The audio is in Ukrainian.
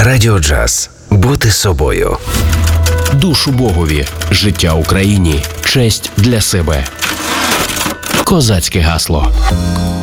Радіо Джаз. Бути собою. Душу Богові, життя Україні, честь для себе. Козацьке гасло.